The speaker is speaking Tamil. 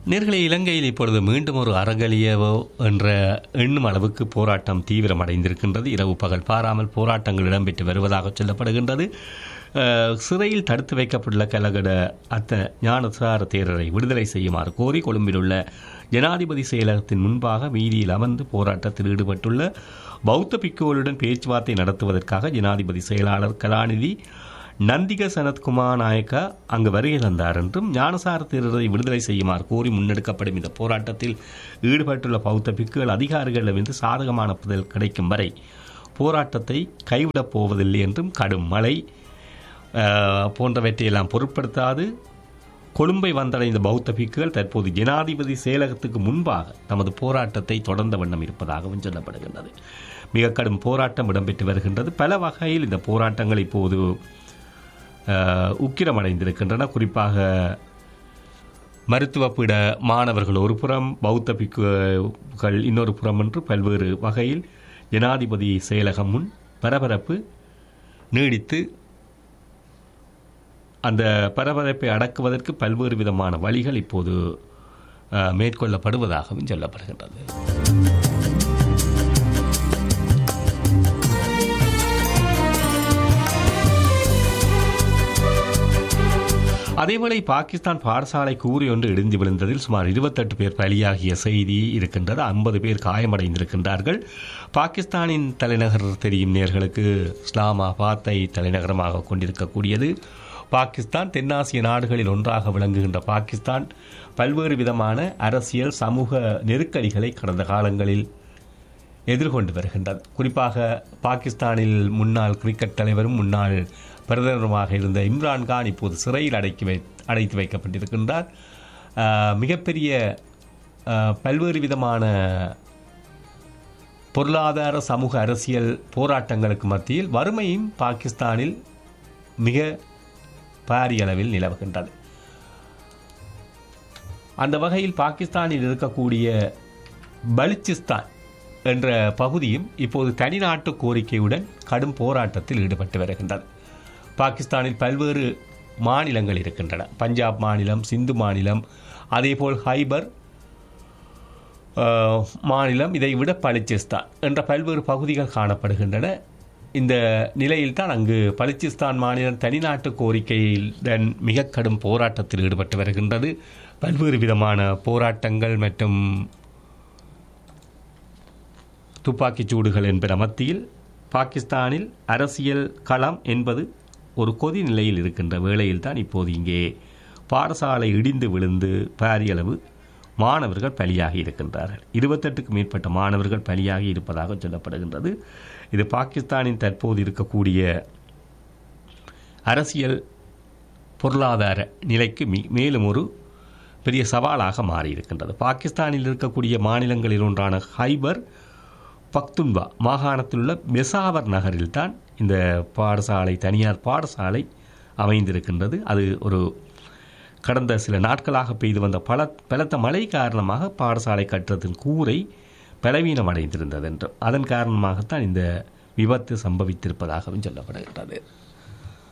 நேர்களை இலங்கையில் இப்பொழுது மீண்டும் ஒரு அறகலியவோ என்ற எண்ணும் அளவுக்கு போராட்டம் தீவிரமடைந்திருக்கின்றது. இரவு பகல் பாராமல் போராட்டங்கள் இடம்பெற்று வருவதாக சொல்லப்படுகின்றது. சிறையில் தடுத்து வைக்கப்பட்டுள்ள கலகட அத்த ஞானசார தேரரை விடுதலை செய்யுமாறு கோரி கொழும்பில் உள்ள ஜனாதிபதி செயலகத்தின் முன்பாக வீதியில் அமர்ந்து போராட்டத்தில் ஈடுபட்டுள்ள பௌத்த பிக்குகளுடன் பேச்சுவார்த்தை நடத்துவதற்காக ஜனாதிபதி செயலாளர் கலாநிதி நந்திக சனத்குமார் நாயக்கா அங்கு வருகை தந்தார் என்றும் ஞானசார தேரரை விடுதலை செய்யுமாறு கோரி முன்னெடுக்கப்படும் இந்த போராட்டத்தில் ஈடுபட்டுள்ள பௌத்த பிக்குகள் அதிகாரிகளிடமிருந்து சாதகமான பதில் கிடைக்கும் வரை போராட்டத்தை கைவிடப் போவதில்லை என்றும் கடும் மழை போன்றவற்றையெல்லாம் பொருட்படுத்தாது கொழும்பை வந்தடைந்த பௌத்த பிக்குகள் தற்போது ஜனாதிபதி செயலகத்துக்கு முன்பாக தமது போராட்டத்தை தொடர்ந்த வண்ணம் இருப்பதாகவும் சொல்லப்படுகின்றது. மிக கடும் போராட்டம் இடம்பெற்று வருகின்றது. பல வகையில் இந்த போராட்டங்கள் இப்போது உக்கிரமடைந்திருக்கின்றன. குறிப்பாக மருத்துவப்பீட மாணவர்கள் ஒரு புறம், பௌத்த பிக்குகள் இன்னொரு புறம் என்று பல்வேறு வகையில் ஜனாதிபதி செயலகம் முன் பரபரப்பு நீடித்து அந்த பரபரப்பை அடக்குவதற்கு பல்வேறு விதமான வழிகள் இப்போது மேற்கொள்ளப்படுவதாகவும் சொல்லப்படுகின்றது. அதேவேளை பாகிஸ்தான் பாடசாலை கூறி ஒன்று இடிந்து விழுந்ததில் சுமார் 28 பேர் பலியாகிய செய்தி இருக்கின்றது. 50 பேர் காயமடைந்திருக்கின்றார்கள். பாகிஸ்தானின் தலைநகர் தெரியும் நேர்களுக்கு இஸ்லாமாபாத்தை தலைநகரமாக கொண்டிருக்கக்கூடியது. பாகிஸ்தான் தென்னாசிய நாடுகளில் ஒன்றாக விளங்குகின்ற பாகிஸ்தான் பல்வேறு விதமான அரசியல் சமூக நெருக்கடிகளை கடந்த காலங்களில் எதிர்கொண்டு வருகின்றது. குறிப்பாக பாகிஸ்தானில் முன்னாள் கிரிக்கெட் தலைவரும் முன்னாள் பிரதமருமாக இருந்த இம்ரான்கான் இப்போது சிறையில் அடைத்து வைக்கப்பட்டிருக்கின்றார். மிகப்பெரிய பல்வேறு விதமான பொருளாதார சமூக அரசியல் போராட்டங்களுக்கு மத்தியில் வறுமையும் பாகிஸ்தானில் மிக பாரிய அளவில் நிலவுகின்றது. அந்த வகையில் பாகிஸ்தானில் இருக்கக்கூடிய பலுச்சிஸ்தான் என்ற பகுதியும் இப்போது தனிநாட்டு கோரிக்கையுடன் கடும் போராட்டத்தில் ஈடுபட்டு வருகின்றது. பாகிஸ்தானில் பல்வேறு மாநிலங்கள் இருக்கின்றன. பஞ்சாப் மாநிலம், சிந்து மாநிலம், அதேபோல் ஹைபர் மாநிலம், இதைவிட பலுச்சிஸ்தான் என்ற பல்வேறு பகுதிகள் காணப்படுகின்றன. இந்த நிலையில்தான் அங்கு பலுச்சிஸ்தான் மாநிலம் தனிநாட்டு கோரிக்கையுடன் மிக கடும் போராட்டத்தில் ஈடுபட்டு வருகின்றது. பல்வேறு விதமான போராட்டங்கள் மற்றும் துப்பாக்கிச் சூடுகள் என்பன மத்தியில் பாகிஸ்தானில் அரசியல் களம் என்பது ஒரு கொதி நிலையில் இருக்கின்ற வேளையில் தான் இப்போது இங்கே பாடசாலை இடிந்து விழுந்து பாரியளவு மாணவர்கள் பலியாகி இருக்கின்றார்கள். 28க்கும் மேற்பட்ட மாணவர்கள் பலியாகி இருப்பதாக சொல்லப்படுகின்றது. இது பாகிஸ்தானின் தற்போது இருக்கக்கூடிய அரசியல் பொருளாதார நிலைக்கு மேலும் ஒரு பெரிய சவாலாக மாறியிருக்கின்றது. பாகிஸ்தானில் இருக்கக்கூடிய மாநிலங்களில் ஒன்றான ஹைபர் பக்துன்வா மாகாணத்தில் உள்ள பெசாவர் நகரில்தான் இந்த பாடசாலை, தனியார் பாடசாலை அமைந்திருக்கின்றது. அது ஒரு கடந்த சில நாட்களாக பெய்து வந்த பலத்த மழை காரணமாக பாடசாலை கட்டடத்தின் கூரை பலவீனம் அடைந்திருந்தது என்றும் அதன் காரணமாகத்தான் இந்த விபத்து சம்பவித்திருப்பதாகவும் சொல்லப்படுகின்றது.